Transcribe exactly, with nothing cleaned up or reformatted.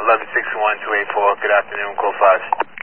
eleven sixty-one, two eight four, good afternoon, call five.